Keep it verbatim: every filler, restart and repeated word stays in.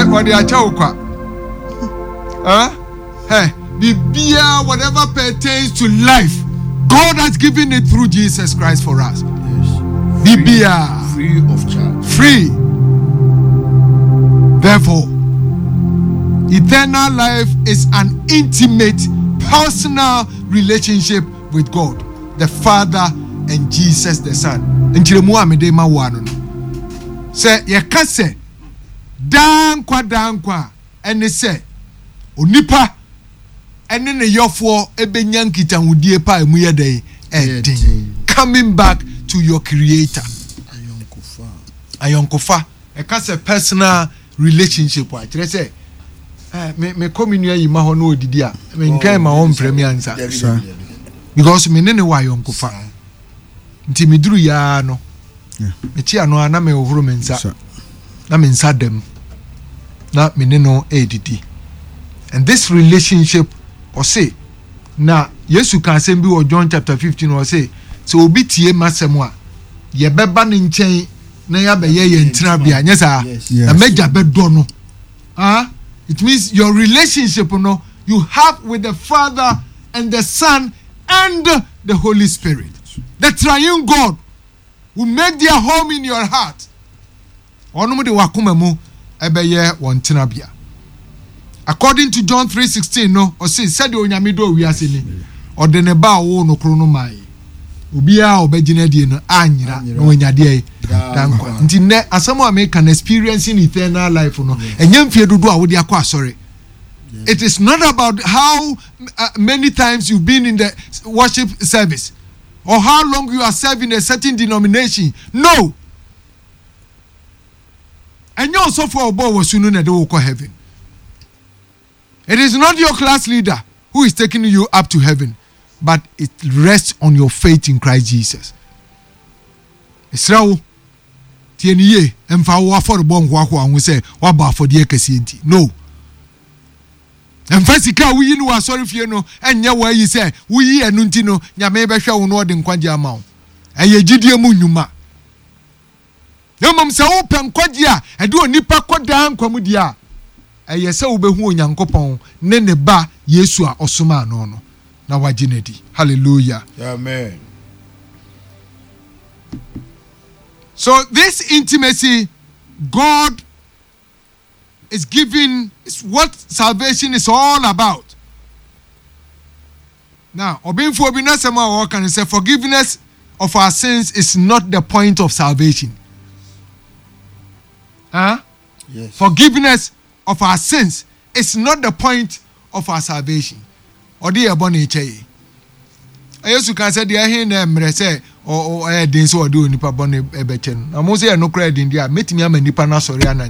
what they are chauka. Huh? Hey, bibia, whatever pertains to life, God has given it through Jesus Christ for us. Yes. Bibia. Free of charge. Free. Therefore, eternal life is an intimate, personal relationship with God, the Father and Jesus the Son. Nchiremu amede ma wano no. Se yekase dankwa dankwa ene se onipa ene ne yofo ebenya nkitahudie pa emu yedey edin. Coming back to your creator. Ayonkofa. Ayonkofa. Ekase personal relationship wa. Kire se me me communion yi ma ho no odidi a me nkan ma ho premier ansa. Because me ne ne wa ayonkofa. Nti miduru ya no. Me chi ano na me ohuru me nsa. Na me nsa dem. Na me ne no edidi. And this relationship or say na Yesu kan say bi wo John chapter fifteen or say so obi tie masem a ye beba ne nchen na ya be ye ye ntina bia nya sa na meja be do no. Ah, it means your relationship no you have with the Father and the Son and the Holy Spirit. The triune God will make their home in your heart. Onomu de wakoma mu ebeye won tinabia. According to John three sixteen no, or say said onyame do wiase ni. Ode ne ba wo no kro no mai. Obia obegina die no anyira no onyade dankwa. Nti ne asamo American experiencing eternal life no. Enyam fie dodo a wo de akwa asore. It is not about how uh, many times you've been in the worship service or how long you are serving a certain denomination. No. And you also for obo wasunu na de wo ko heaven. It is not your class leader who is taking you up to heaven, but it rests on your faith in Christ Jesus. Israel, tieniye emfa wo afọ bo nkwa kwa hu se wa ba afọ de kase nti. No. Emfa sika wo yi no asori fie no enye wa yi se wo yi enu nti no nyame be hwe wo no de nkwaje ama wo. Eye gidie mu nnwuma. Yomom se wo pe nkwaje a ede onipa koda nkwamu dia. Eye se wo be hu onyankopon ne ne ba Yesu a osoma no no. Na waginedi. Hallelujah. Amen. So this intimacy God is giving is what salvation is all about. Now, obinfo obi na sema wo kan say forgiveness of our sins is not the point of salvation. Huh? Yes. Forgiveness of our sins is not the point of our salvation. Odi e bone cheye. Yesu kan say de ahin na emre say o o e din so odi onipa bone e beche no. Na mo say e no kra din dia metimi ama nipa na sori ana